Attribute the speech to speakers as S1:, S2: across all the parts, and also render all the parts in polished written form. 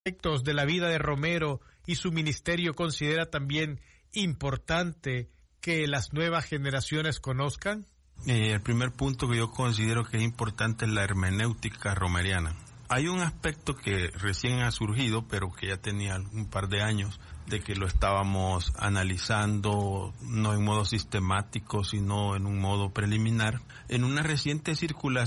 S1: aspectos de la vida de Romero y su ministerio considera también importante que las nuevas generaciones conozcan?
S2: El primer punto que yo considero que es importante es la hermenéutica romeriana. Hay un aspecto que recién ha surgido, pero que ya tenía un par de años, de que lo estábamos analizando no en modo sistemático, sino en un modo preliminar. En una reciente circular,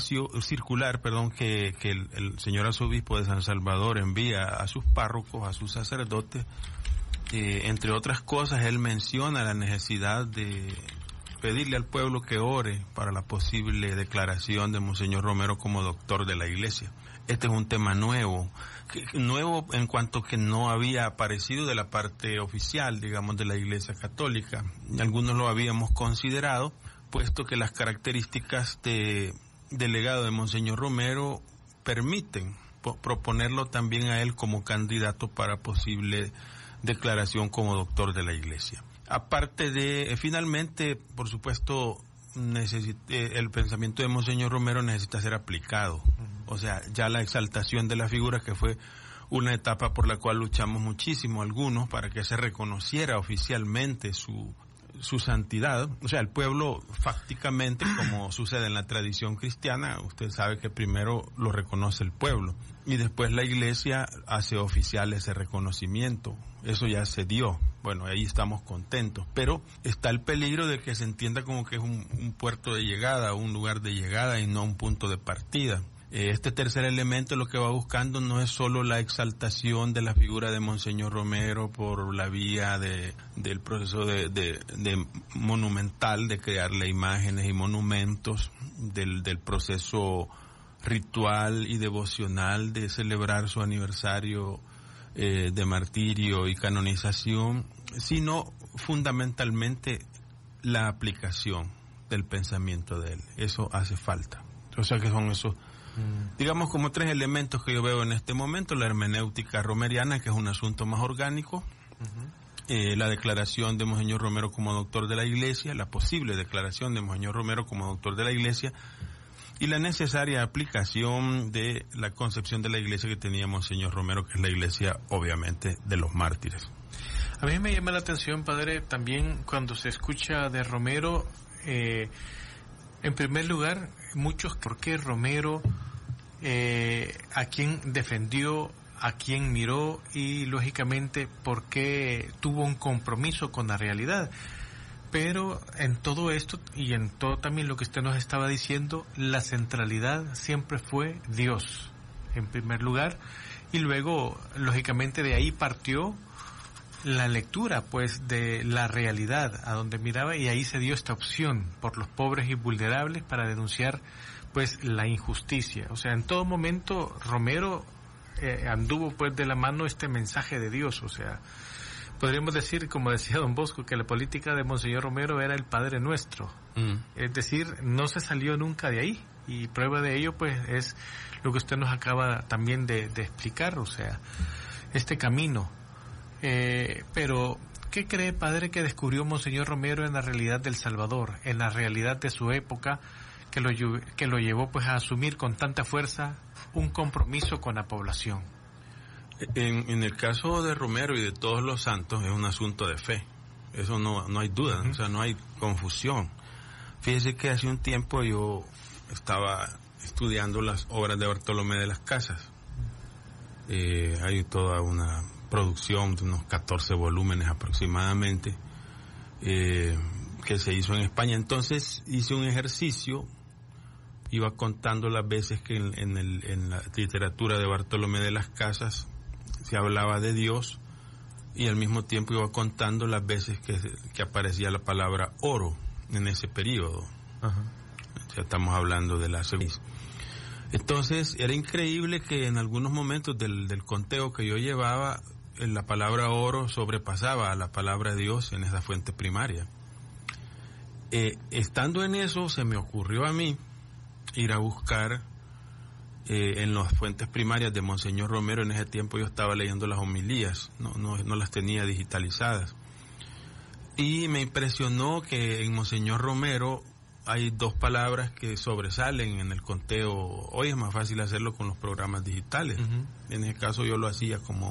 S2: que el señor arzobispo de San Salvador envía a sus párrocos, a sus sacerdotes, entre otras cosas, él menciona la necesidad de pedirle al pueblo que ore para la posible declaración de Monseñor Romero como doctor de la Iglesia. Este es un tema nuevo en cuanto que no había aparecido de la parte oficial, digamos, de la Iglesia Católica. Algunos lo habíamos considerado, puesto que las características del legado de Monseñor Romero permiten proponerlo también a él como candidato para posible declaración como doctor de la Iglesia. Aparte de, finalmente, por supuesto, el pensamiento de Monseñor Romero necesita ser aplicado. O sea, ya la exaltación de la figura, que fue una etapa por la cual luchamos muchísimo algunos para que se reconociera oficialmente su santidad. O sea, el pueblo fácticamente, como sucede en la tradición cristiana, usted sabe que primero lo reconoce el pueblo y después la Iglesia hace oficial ese reconocimiento. Eso ya se dio. Bueno, ahí estamos contentos, pero está el peligro de que se entienda como que es un puerto de llegada, un lugar de llegada y no un punto de partida. Este tercer elemento lo que va buscando no es solo la exaltación de la figura de Monseñor Romero por la vía del proceso de monumental, de crearle imágenes y monumentos, del proceso ritual y devocional de celebrar su aniversario de martirio y canonización, sino fundamentalmente la aplicación del pensamiento de él. Eso hace falta. O sea que son esos, digamos, como tres elementos que yo veo en este momento: la hermenéutica romeriana, que es un asunto más orgánico, la declaración de Monseñor Romero como doctor de la Iglesia, la posible declaración de Monseñor Romero como doctor de la Iglesia, y la necesaria aplicación de la concepción de la Iglesia que tenía Monseñor Romero, que es la Iglesia, obviamente, de los mártires.
S1: A mí me llama la atención, padre, también cuando se escucha de Romero, en primer lugar, muchos, ¿por qué Romero? ¿A quién defendió? ¿A quién miró? Y, lógicamente, ¿por qué tuvo un compromiso con la realidad? Pero en todo esto y en todo también lo que usted nos estaba diciendo, la centralidad siempre fue Dios, en primer lugar, y luego, lógicamente, de ahí partió la lectura, pues, de la realidad, a donde miraba, y ahí se dio esta opción por los pobres y vulnerables para denunciar, pues, la injusticia. O sea, en todo momento Romero anduvo, pues, de la mano este mensaje de Dios. O sea, podríamos decir, como decía don Bosco, que la política de Monseñor Romero era el Padre Nuestro. Es decir, no se salió nunca de ahí, y prueba de ello, pues, es lo que usted nos acaba también de explicar, o sea, este camino. Pero, ¿qué cree, padre, que descubrió Monseñor Romero en la realidad del Salvador, en la realidad de su época, que lo llevó, pues, a asumir con tanta fuerza un compromiso con la población?
S2: En el caso de Romero y de todos los santos es un asunto de fe. Eso no hay duda, o sea, no hay confusión. Fíjese que hace un tiempo yo estaba estudiando las obras de Bartolomé de las Casas. Hay toda una producción de unos 14 volúmenes aproximadamente, que se hizo en España. Entonces hice un ejercicio, iba contando las veces que en la literatura de Bartolomé de las Casas se hablaba de Dios, y al mismo tiempo iba contando las veces que aparecía la palabra oro en ese periodo. Ya estamos hablando de la segunda. Entonces era increíble que en algunos momentos del conteo que yo llevaba, la palabra oro sobrepasaba a la palabra Dios en esa fuente primaria. Estando en eso, se me ocurrió a mí ir a buscar en las fuentes primarias de Monseñor Romero. En ese tiempo yo estaba leyendo las homilías, no las tenía digitalizadas, y me impresionó que en Monseñor Romero hay dos palabras que sobresalen en el conteo. Hoy es más fácil hacerlo con los programas digitales. En ese caso yo lo hacía como